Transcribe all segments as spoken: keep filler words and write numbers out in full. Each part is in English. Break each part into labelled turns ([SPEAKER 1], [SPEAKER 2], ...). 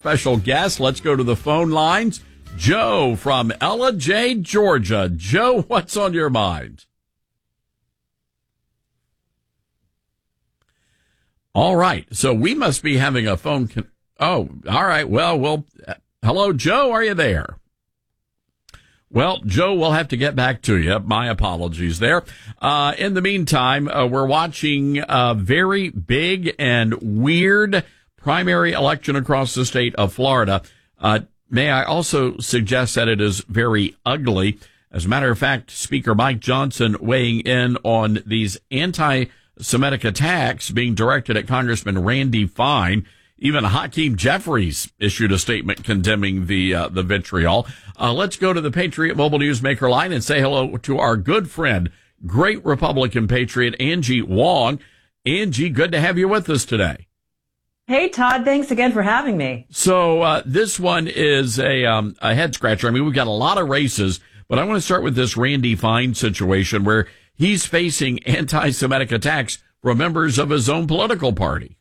[SPEAKER 1] Special guest. Let's go to the phone lines. Joe from Ellijay, Georgia. Joe, what's on your mind? All right. So we must be having a phone. Con- oh, all right. Well, well, uh, hello, Joe. Are you there? Well, Joe, we'll have to get back to you. My apologies there. Uh, in the meantime, uh, we're watching a very big and weird primary election across the state of Florida. Uh, may I also suggest that it is very ugly. As a matter of fact, Speaker Mike Johnson weighing in on these anti-Semitic attacks being directed at Congressman Randy Fine. Even Hakeem Jeffries issued a statement condemning the uh, the vitriol. Uh, let's go to the Patriot Mobile Newsmaker line and say hello to our good friend, great Republican patriot, Angie Wong. Angie, good to have you with us today.
[SPEAKER 2] Hey, Todd, thanks again for having me.
[SPEAKER 1] So uh, this one is a, um, a head scratcher. I mean, we've got a lot of races, but I want to start with this Randy Fine situation where he's facing anti-Semitic attacks from members of his own political party.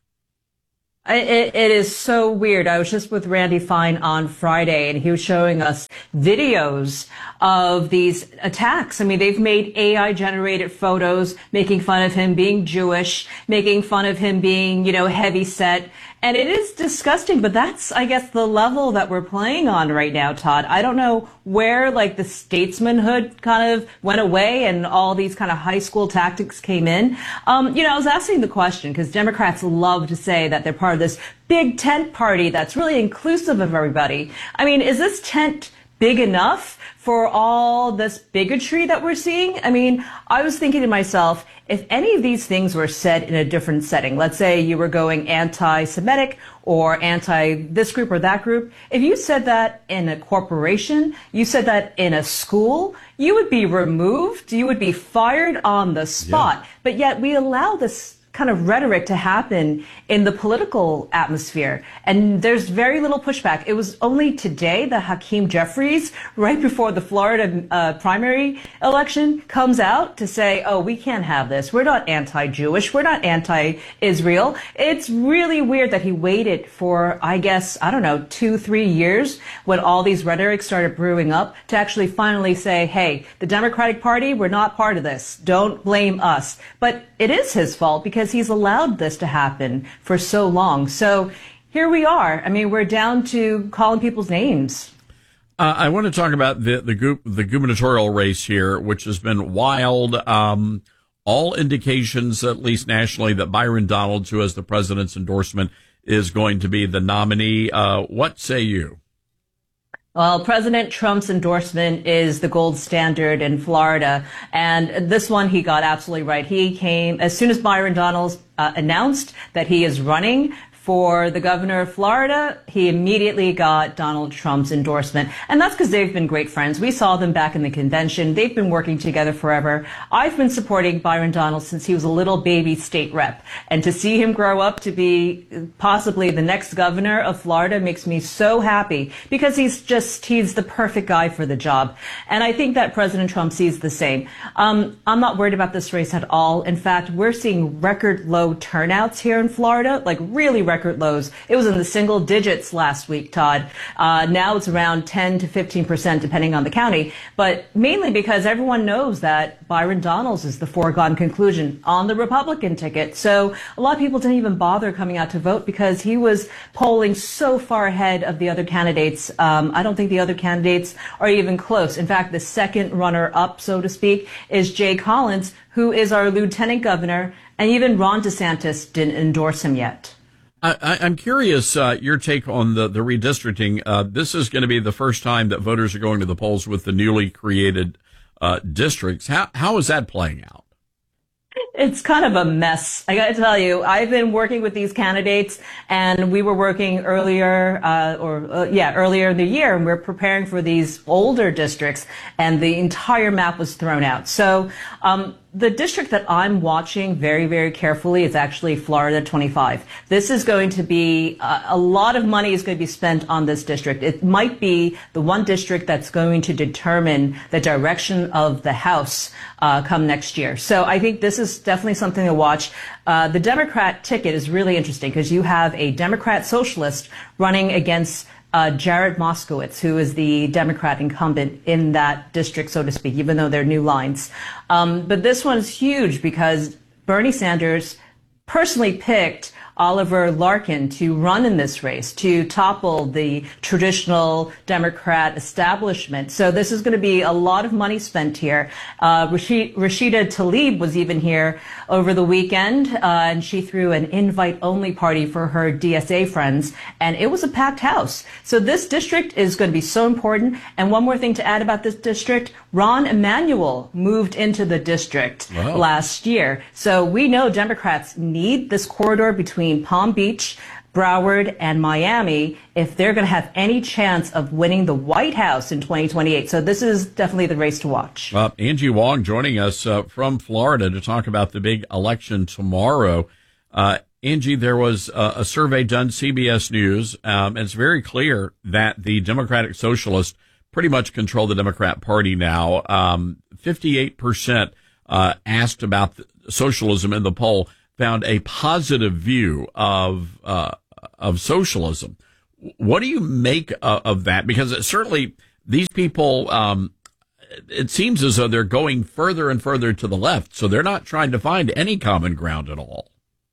[SPEAKER 2] It, it is so weird. I was just with Randy Fine on Friday, and he was showing us videos of these attacks. I mean, they've made A I-generated photos making fun of him being Jewish, making fun of him being, you know, heavy set. And it is disgusting, but that's, I guess, the level that we're playing on right now, Todd. I don't know where, like, the statesmanhood kind of went away and all these kind of high school tactics came in. Um, you know, I was asking the question because Democrats love to say that they're part of this big tent party that's really inclusive of everybody. I mean, is this tent big enough for all this bigotry that we're seeing? I mean, I was thinking to myself, if any of these things were said in a different setting, let's say you were going anti-Semitic or anti this group or that group, if you said that in a corporation, you said that in a school, you would be removed, you would be fired on the spot. Yeah. But yet we allow this kind of rhetoric to happen in the political atmosphere. And there's very little pushback. It was only today that Hakeem Jeffries, right before the Florida uh, primary election, comes out to say, oh, we can't have this. We're not anti-Jewish. We're not anti-Israel. It's really weird that he waited for, I guess, I don't know, two, three years when all these rhetoric started brewing up to actually finally say, hey, the Democratic Party, we're not part of this. Don't blame us. But it is his fault because he's allowed this to happen for so long. So here we are. I mean, we're down to calling people's names.
[SPEAKER 1] Uh, I want to talk about the the, gu- the gubernatorial race here, which has been wild. Um, all indications, at least nationally, that Byron Donalds, who has the president's endorsement, is going to be the nominee. Uh, what say you?
[SPEAKER 2] Well, President Trump's endorsement is the gold standard in Florida. And this one, he got absolutely right. He came as soon as Byron Donalds uh, announced that he is running for the governor of Florida, he immediately got Donald Trump's endorsement. And that's because they've been great friends. We saw them back in the convention. They've been working together forever. I've been supporting Byron Donalds since he was a little baby state rep. And to see him grow up to be possibly the next governor of Florida makes me so happy because he's just, he's the perfect guy for the job. And I think that President Trump sees the same. Um, I'm not worried about this race at all. In fact, we're seeing record low turnouts here in Florida, like really record lows. It was in the single digits last week, Todd. Uh, now it's around ten to fifteen percent, depending on the county. But mainly because everyone knows that Byron Donalds is the foregone conclusion on the Republican ticket. So a lot of people didn't even bother coming out to vote because he was polling so far ahead of the other candidates. Um, I don't think the other candidates are even close. In fact, the second runner-up, so to speak, is Jay Collins, who is our lieutenant governor, and even Ron DeSantis didn't endorse him yet.
[SPEAKER 1] I, I'm curious, uh, your take on the, the redistricting. Uh, this is going to be the first time that voters are going to the polls with the newly created uh, districts. How, how is that playing out?
[SPEAKER 2] It's kind of a mess. I got to tell you, I've been working with these candidates, and we were working earlier, uh, or uh, yeah, earlier in the year, and we're preparing for these older districts, and the entire map was thrown out. So, um, the district that I'm watching very, very carefully is actually Florida twenty-five. This is going to be, uh, a lot of money is going to be spent on this district. It might be the one district that's going to determine the direction of the House uh, come next year. So I think this is definitely something to watch. Uh, the Democrat ticket is really interesting because you have a Democrat socialist running against Uh, Jared Moskowitz, who is the Democrat incumbent in that district, so to speak, even though they're new lines. Um, but this one is huge because Bernie Sanders personally picked Oliver Larkin to run in this race, to topple the traditional Democrat establishment. So this is going to be a lot of money spent here. Uh, Rashid, Rashida Tlaib was even here over the weekend, uh, and she threw an invite-only party for her D S A friends, and it was a packed house. So this district is going to be so important. And one more thing to add about this district, Rahm Emanuel moved into the district wow. last year. So we know Democrats need this corridor between Palm Beach, Broward, and Miami if they're going to have any chance of winning the White House in twenty twenty-eight. So this is definitely the race to watch.
[SPEAKER 1] Uh, Angie Wong joining us uh, from Florida to talk about the big election tomorrow. Uh, Angie, there was a, a survey done, C B S News, um, and it's very clear that the Democratic Socialists pretty much control the Democrat Party now. Um, fifty-eight percent uh, asked about socialism in the poll found a positive view of uh, of socialism. What do you make uh, of that? Because it certainly these people, um, it seems as though they're going further and further to the left, so they're not trying to find any common ground at all.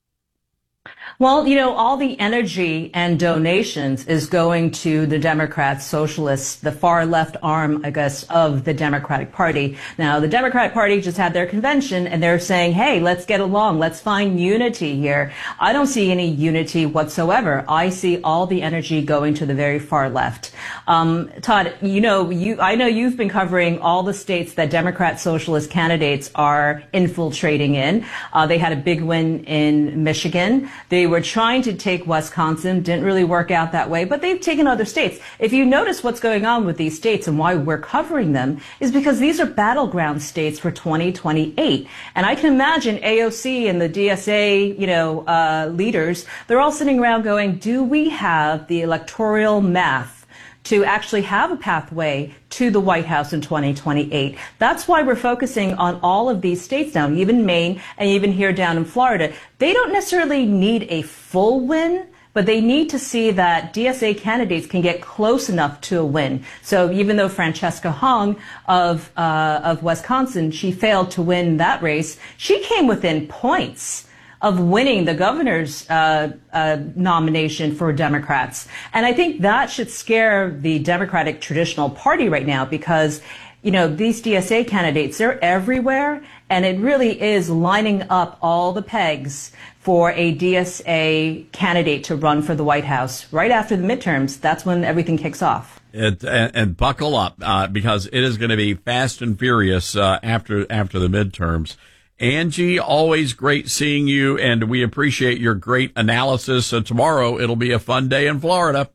[SPEAKER 2] Well, you know, all the energy and donations is going to the Democrats, socialists, the far left arm, I guess, of the Democratic Party. Now, the Democratic Party just had their convention and they're saying, hey, let's get along. Let's find unity here. I don't see any unity whatsoever. I see all the energy going to the very far left. Um, Todd, you know, you, I know you've been covering all the states that Democrat socialist candidates are infiltrating in. Uh, they had a big win in Michigan. They were trying to take Wisconsin, didn't really work out that way, but they've taken other states. If you notice what's going on with these states and why we're covering them is because these are battleground states for twenty twenty-eight. And I can imagine A O C and the D S A, you know, uh, leaders, they're all sitting around going, do we have the electoral math to actually have a pathway to the White House in twenty twenty-eight. That's why we're focusing on all of these states now, even Maine and even here down in Florida. They don't necessarily need a full win, but they need to see that D S A candidates can get close enough to a win. So even though Francesca Hong of, uh, of Wisconsin, she failed to win that race, she came within points of winning the governor's uh, uh, nomination for Democrats. And I think that should scare the Democratic traditional party right now because, you know, these D S A candidates, they're everywhere. And it really is lining up all the pegs for a D S A candidate to run for the White House right after the midterms. That's when everything kicks off.
[SPEAKER 1] It, and, and buckle up uh, because it is going to be fast and furious uh, after after the midterms. Angie, always great seeing you, and we appreciate your great analysis. So tomorrow, it'll be a fun day in Florida.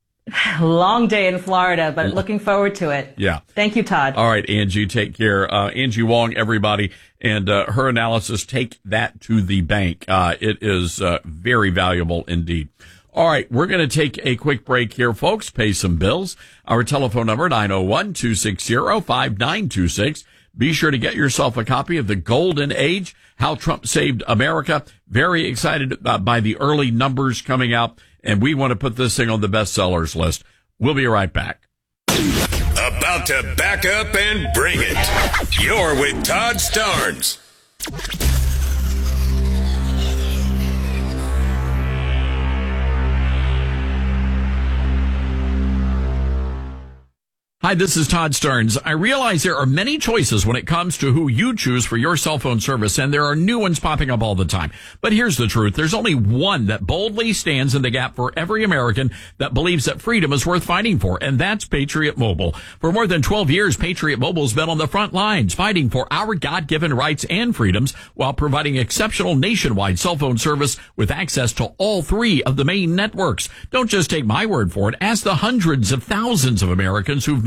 [SPEAKER 2] Long day in Florida, but looking forward to it.
[SPEAKER 1] Yeah.
[SPEAKER 2] Thank you, Todd.
[SPEAKER 1] All right, Angie, take care. Uh, Angie Wong, everybody, and uh, her analysis, take that to the bank. Uh, it is uh, very valuable indeed. All right, we're going to take a quick break here, folks. Pay some bills. Our telephone number, nine oh one, two six zero, five nine two six. Be sure to get yourself a copy of The Golden Age, How Trump Saved America. Very excited uh, by the early numbers coming out, and we want to put this thing on the bestsellers list. We'll be right back.
[SPEAKER 3] About to back up and bring it. You're with Todd Starnes.
[SPEAKER 1] Hi, this is Todd Starnes. I realize there are many choices when it comes to who you choose for your cell phone service, and there are new ones popping up all the time. But here's the truth. There's only one that boldly stands in the gap for every American that believes that freedom is worth fighting for, and that's Patriot Mobile. For more than twelve years, Patriot Mobile's been on the front lines fighting for our God-given rights and freedoms while providing exceptional nationwide cell phone service with access to all three of the main networks. Don't just take my word for it. Ask the hundreds of thousands of Americans who've made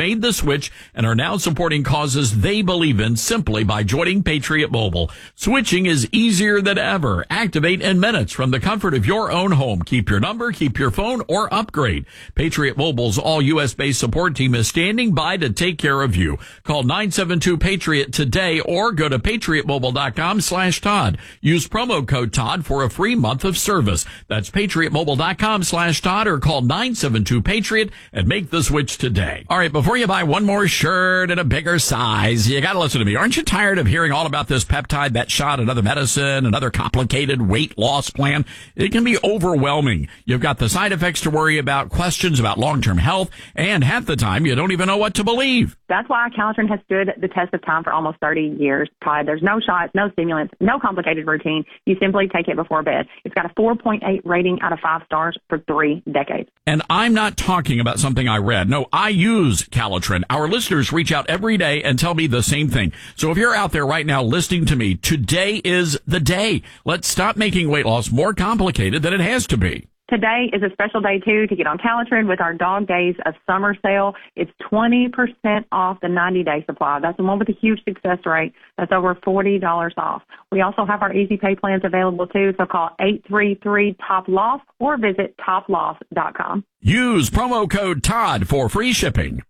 [SPEAKER 1] made the switch and are now supporting causes they believe in simply by joining Patriot Mobile. Switching is easier than ever. Activate in minutes from the comfort of your own home. Keep your number, keep your phone, or upgrade. Patriot Mobile's all U S based support team is standing by to take care of you. Call nine seven two Patriot today or go to patriot mobile dot com slash Todd. Use promo code Todd for a free month of service. That's patriot mobile dot com slash Todd or call nine seven two Patriot and make the switch today. All right, before you buy one more shirt in a bigger size, you got to listen to me. Aren't you tired of hearing all about this peptide, that shot, another medicine, another complicated weight loss plan? It can be overwhelming. You've got the side effects to worry about, questions about long-term health, and half the time you don't even know what to believe.
[SPEAKER 4] That's why Calitrin has stood the test of time for almost thirty years, Todd. There's no shots, no stimulants, no complicated routine. You simply take it before bed. It's got a four point eight rating out of five stars for three decades.
[SPEAKER 1] And I'm not talking about something I read. No, I use Calitrin. Our listeners reach out every day and tell me the same thing. So if you're out there right now listening to me, today is the day. Let's stop making weight loss more complicated than it has to be.
[SPEAKER 4] Today is a special day, too, to get on Calitrin with our Dog Days of Summer sale. It's twenty percent off the ninety-day supply. That's the one with a huge success rate. That's over forty dollars off. We also have our easy pay plans available, too, so call eight three three, T O P L O S or visit top loss dot com.
[SPEAKER 1] Use promo code Todd for free shipping.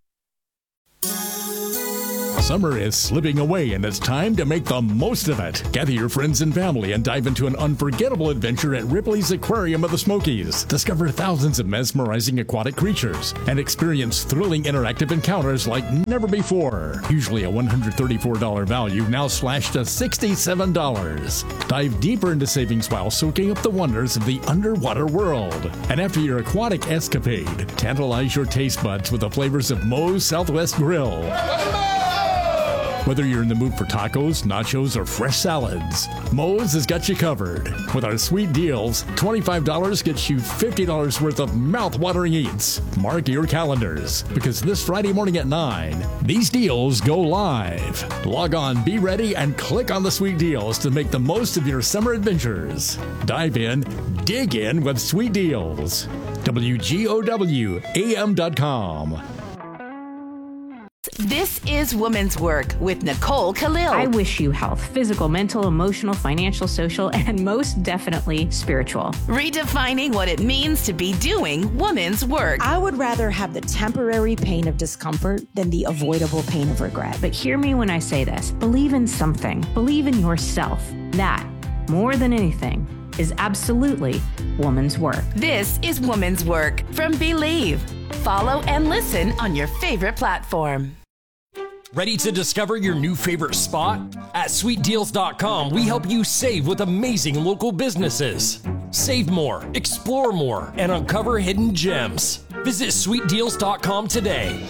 [SPEAKER 5] Summer is slipping away, and it's time to make the most of it. Gather your friends and family and dive into an unforgettable adventure at Ripley's Aquarium of the Smokies. Discover thousands of mesmerizing aquatic creatures and experience thrilling interactive encounters like never before. Usually a one hundred thirty-four dollars value, now slashed to sixty-seven dollars. Dive deeper into savings while soaking up the wonders of the underwater world. And after your aquatic escapade, tantalize your taste buds with the flavors of Moe's Southwest Grill. Whether you're in the mood for tacos, nachos, or fresh salads, Moe's has got you covered. With our sweet deals, twenty-five dollars gets you fifty dollars worth of mouth-watering eats. Mark your calendars, because this Friday morning at nine, these deals go live. Log on, be ready, and click on the sweet deals to make the most of your summer adventures. Dive in, dig in with sweet deals. W G O W A M dot com.
[SPEAKER 6] This is Woman's Work with Nicole Khalil.
[SPEAKER 7] I wish you health, physical, mental, emotional, financial, social, and most definitely spiritual.
[SPEAKER 6] Redefining what it means to be doing woman's work.
[SPEAKER 8] I would rather have the temporary pain of discomfort than the avoidable pain of regret.
[SPEAKER 7] But hear me when I say this. Believe in something. Believe in yourself. That, more than anything, is absolutely woman's work.
[SPEAKER 6] This is Woman's Work from Believe. Follow and listen on your favorite platform.
[SPEAKER 9] Ready to discover your new favorite spot? At sweet deals dot com, we help you save with amazing local businesses. Save more, explore more, and uncover hidden gems. Visit sweet deals dot com today.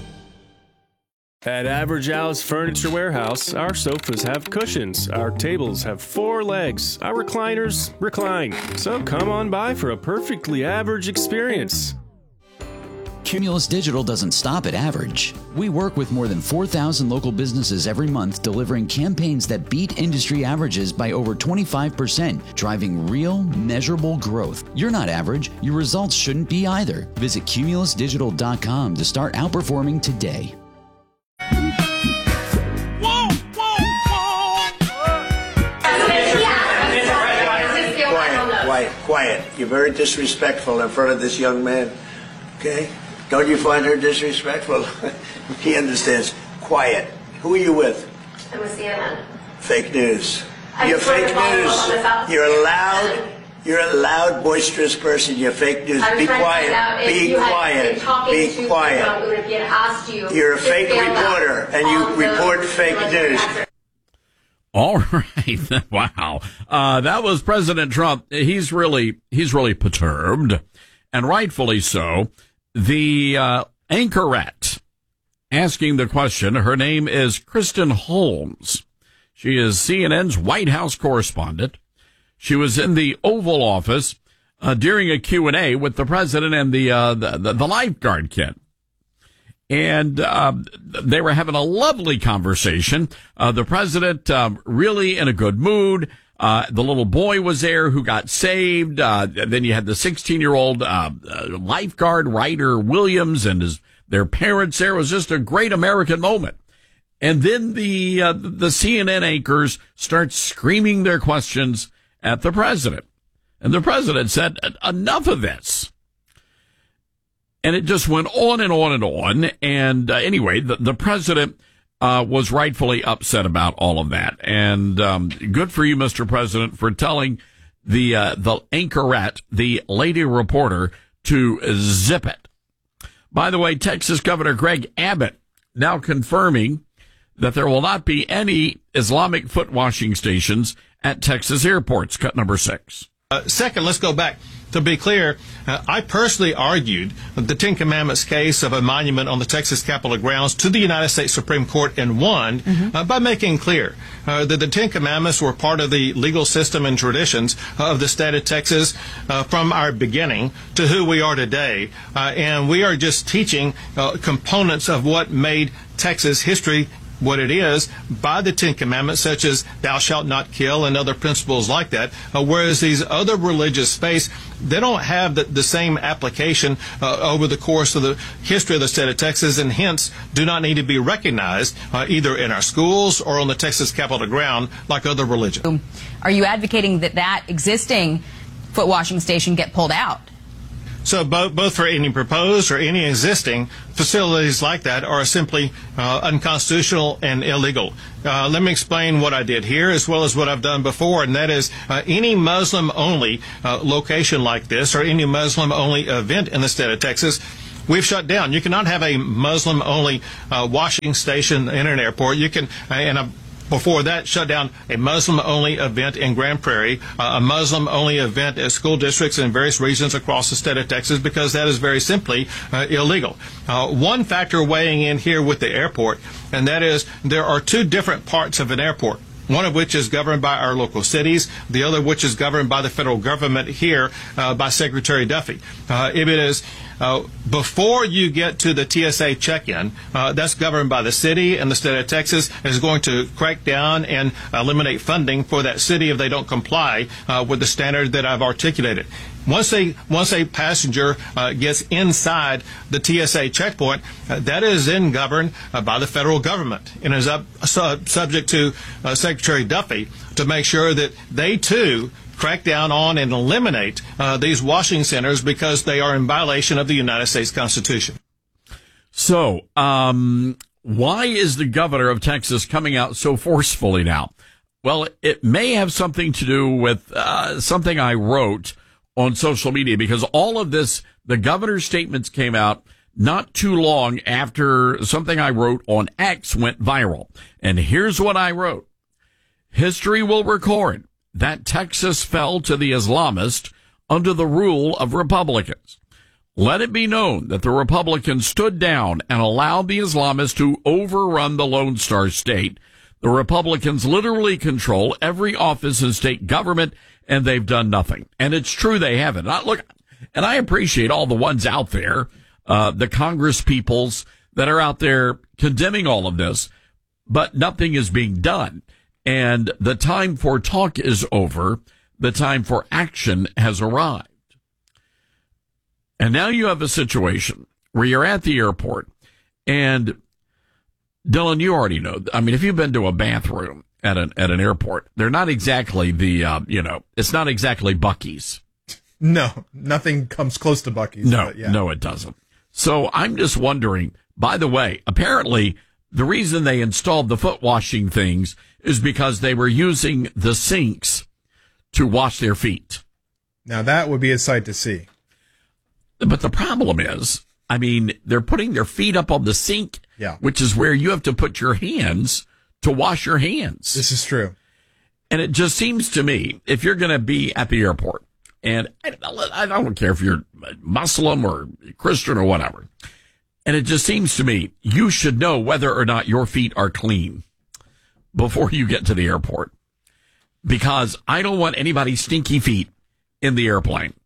[SPEAKER 10] At Average Al's Furniture Warehouse, our sofas have cushions, our tables have four legs, our recliners recline. So come on by for a perfectly average experience.
[SPEAKER 11] Cumulus Digital doesn't stop at average. We work with more than four thousand local businesses every month, delivering campaigns that beat industry averages by over twenty-five percent, driving real, measurable growth. You're not average. Your results shouldn't be either. Visit cumulus digital dot com to start outperforming today.
[SPEAKER 12] Whoa, whoa, whoa!
[SPEAKER 13] Quiet, quiet, quiet. You're very disrespectful in front of this young man. Okay? Don't you find her disrespectful? He understands. Quiet. Who are you with?
[SPEAKER 14] I'm with C N N.
[SPEAKER 13] Fake news.
[SPEAKER 14] I
[SPEAKER 13] You're
[SPEAKER 14] swear
[SPEAKER 13] fake
[SPEAKER 14] to God,
[SPEAKER 13] news.
[SPEAKER 14] I'm on this out-
[SPEAKER 13] You're a loud, you're a loud, boisterous person. You're fake news.
[SPEAKER 14] I'm
[SPEAKER 13] Be
[SPEAKER 14] trying to find out
[SPEAKER 13] quiet.
[SPEAKER 14] if
[SPEAKER 13] Be
[SPEAKER 14] you had
[SPEAKER 13] quiet.
[SPEAKER 14] been talking
[SPEAKER 13] Be
[SPEAKER 14] to
[SPEAKER 13] quiet.
[SPEAKER 14] Trump, who had asked you
[SPEAKER 13] You're a
[SPEAKER 14] to
[SPEAKER 13] fake
[SPEAKER 14] bail out
[SPEAKER 13] reporter, and you
[SPEAKER 14] all the
[SPEAKER 13] report fake news.
[SPEAKER 1] All right. Wow. Uh, that was President Trump. He's really, he's really perturbed, and rightfully so. The uh, anchorette asking the question, her name is Kristen Holmes. She is C N N's White House correspondent. She was in the Oval Office uh, during a Q and A with the president and the, uh, the, the, the lifeguard kid. And uh, they were having a lovely conversation. Uh, the president um, really in a good mood. Uh, the little boy was there who got saved. Uh, then you had the sixteen-year-old uh, uh, lifeguard, Ryder Williams, and his their parents there. It was just a great American moment. And then the uh, the C N N anchors start screaming their questions at the president. And the president said, enough of this. And it just went on and on and on. And uh, anyway, the, the president uh, was rightfully upset about all of that. And um, good for you, Mister President, for telling the uh, the anchorette, the lady reporter, to zip it. By the way, Texas Governor Greg Abbott now confirming that there will not be any Islamic foot washing stations at Texas airports. Cut number six.
[SPEAKER 15] Uh, second, let's go back. To be clear, uh, I personally argued the Ten Commandments case of a monument on the Texas Capitol grounds to the United States Supreme Court and won mm-hmm. uh, by making clear uh, that the Ten Commandments were part of the legal system and traditions of the state of Texas uh, from our beginning to who we are today. Uh, and we are just teaching uh, components of what made Texas history what it is by the Ten Commandments, such as thou shalt not kill and other principles like that, uh, whereas these other religious faiths, they don't have the, the same application uh, over the course of the history of the state of Texas, and hence do not need to be recognized uh, either in our schools or on the Texas Capitol ground like other religions.
[SPEAKER 16] Are you advocating that that existing foot washing station get pulled out?
[SPEAKER 15] So both, both for any proposed or any existing facilities like that are simply uh, unconstitutional and illegal. Uh, let me explain what I did here as well as what I've done before, and that is uh, any Muslim-only uh, location like this or any Muslim-only event in the state of Texas, we've shut down. You cannot have a Muslim-only uh, washing station in an airport. You can, uh, and a Before that, shut down a Muslim-only event in Grand Prairie, uh, a Muslim-only event at school districts in various regions across the state of Texas, because that is very simply uh, illegal. Uh, one factor weighing in here with the airport, and that is there are two different parts of an airport. One of which is governed by our local cities, the other which is governed by the federal government here uh, by Secretary Duffy. Uh, if it is uh, before you get to the T S A check-in, uh, that's governed by the city, and the state of Texas is going to crack down and eliminate funding for that city if they don't comply uh, with the standard that I've articulated. Once a once a passenger uh, gets inside the T S A checkpoint, uh, that is then governed uh, by the federal government and is up su- subject to uh, Secretary Duffy to make sure that they too crack down on and eliminate uh, these washing centers because they are in violation of the United States Constitution.
[SPEAKER 1] So, um, why is the governor of Texas coming out so forcefully now? Well, it may have something to do with uh, something I wrote on social media, because all of this, the governor's statements came out not too long after something I wrote on X went viral. And here's what I wrote. History will record that Texas fell to the Islamists under the rule of Republicans. Let it be known that the Republicans stood down and allowed the Islamists to overrun the Lone Star State. The Republicans literally control every office in state government, and they've done nothing. And it's true, they haven't. I, look, and I appreciate all the ones out there, uh, the Congress peoples that are out there condemning all of this, but nothing is being done. And the time for talk is over. The time for action has arrived. And now you have a situation where you're at the airport, and Dylan, you already know. I mean, if you've been to a bathroom at an at an airport, they're not exactly the uh, you know, it's not exactly Buc-ee's.
[SPEAKER 17] No, nothing comes close to Buc-ee's.
[SPEAKER 1] No,
[SPEAKER 17] but yeah.
[SPEAKER 1] no, it doesn't. So I'm just wondering. By the way, apparently the reason they installed the foot washing things is because they were using the sinks to wash their feet.
[SPEAKER 17] Now that would be a sight to see.
[SPEAKER 1] But the problem is, I mean, they're putting their feet up on the sink,
[SPEAKER 17] yeah.
[SPEAKER 1] which is where you have to put your hands to wash your hands.
[SPEAKER 17] This is true.
[SPEAKER 1] And it just seems to me, if you're going to be at the airport, and I, I don't care if you're Muslim or Christian or whatever, and it just seems to me, you should know whether or not your feet are clean before you get to the airport. Because I don't want anybody's stinky feet in the airplane.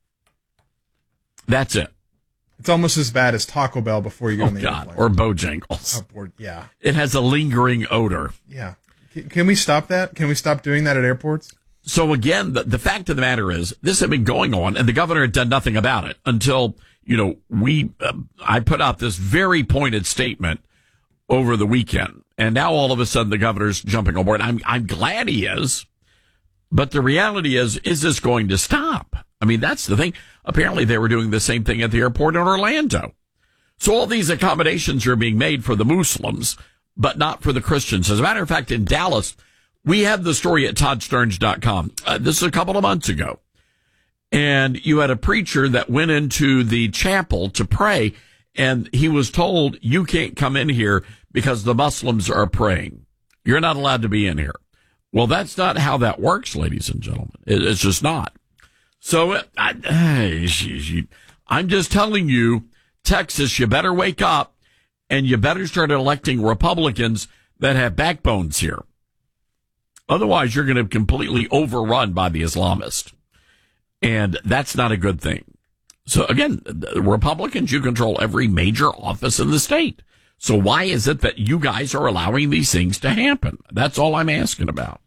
[SPEAKER 1] That's it.
[SPEAKER 17] It's almost as bad as Taco Bell before you go
[SPEAKER 1] oh,
[SPEAKER 17] on the
[SPEAKER 1] God.
[SPEAKER 17] airplane.
[SPEAKER 1] Or Bojangles.
[SPEAKER 17] Oh, or, yeah.
[SPEAKER 1] It has a lingering odor.
[SPEAKER 17] Yeah. Can, can we stop that? Can we stop doing that at airports?
[SPEAKER 1] So again, the, the fact of the matter is, this had been going on, and the governor had done nothing about it until, you know, we, uh, I put out this very pointed statement over the weekend, and now all of a sudden the governor's jumping on board. I'm, I'm glad he is, but the reality is, is this going to stop? I mean, that's the thing. Apparently they were doing the same thing at the airport in Orlando. So all these accommodations are being made for the Muslims, but not for the Christians. As a matter of fact, in Dallas, we had the story at Todd Stearns dot com. Uh, this is a couple of months ago. And you had a preacher that went into the chapel to pray, and he was told, you can't come in here because the Muslims are praying. You're not allowed to be in here. Well, that's not how that works, ladies and gentlemen. It, it's just not. So I, I, I'm just telling you, Texas, you better wake up, and you better start electing Republicans that have backbones here. Otherwise, you're going to be completely overrun by the Islamists. And that's not a good thing. So again, the Republicans, you control every major office in the state. So why is it that you guys are allowing these things to happen? That's all I'm asking about.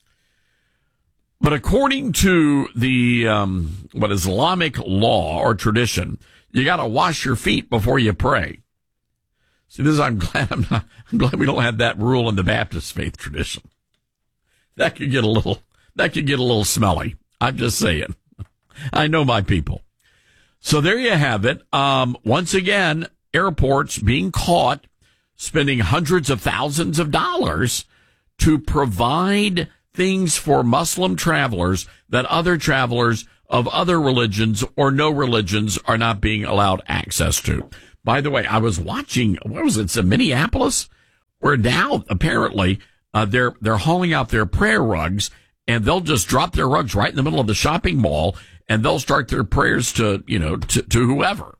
[SPEAKER 1] But according to the, um, what Islamic law or tradition, you got to wash your feet before you pray. See, this is, I'm glad I'm not, I'm glad we don't have that rule in the Baptist faith tradition. That could get a little, that could get a little smelly. I'm just saying. I know my people. So there you have it. Um, once again, airports being caught spending hundreds of thousands of dollars to provide things for Muslim travelers that other travelers of other religions or no religions are not being allowed access to. By the way, I was watching, what was it, it's in Minneapolis, where now apparently uh, they're they're hauling out their prayer rugs, and they'll just drop their rugs right in the middle of the shopping mall, and they'll start their prayers to, you know, to, to whoever.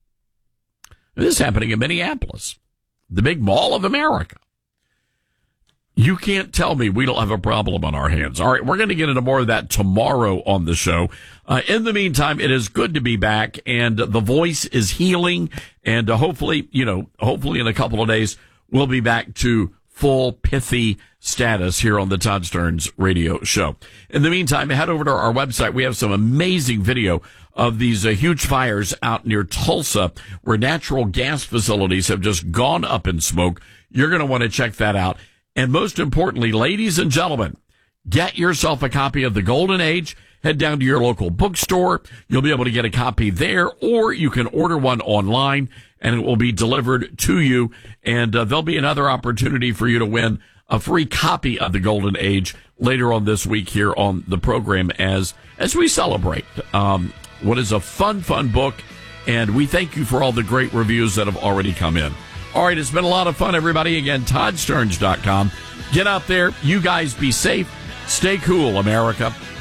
[SPEAKER 1] This is happening in Minneapolis, the big mall of America. You can't tell me we don't have a problem on our hands. All right, we're going to get into more of that tomorrow on the show. Uh, in the meantime, it is good to be back, and the voice is healing, and uh, hopefully, you know, hopefully in a couple of days, we'll be back to full pithy status here on the Todd Stearns Radio Show. In the meantime, head over to our website. We have some amazing video of these uh, huge fires out near Tulsa where natural gas facilities have just gone up in smoke. You're going to want to check that out. And most importantly, ladies and gentlemen, get yourself a copy of The Golden Age. Head down to your local bookstore. You'll be able to get a copy there, or you can order one online, and it will be delivered to you. And uh, there'll be another opportunity for you to win a free copy of The Golden Age later on this week here on the program as as we celebrate um, what is a fun, fun book. And we thank you for all the great reviews that have already come in. All right, it's been a lot of fun, everybody. Again, Todd Stearns dot com. Get out there. You guys be safe. Stay cool, America.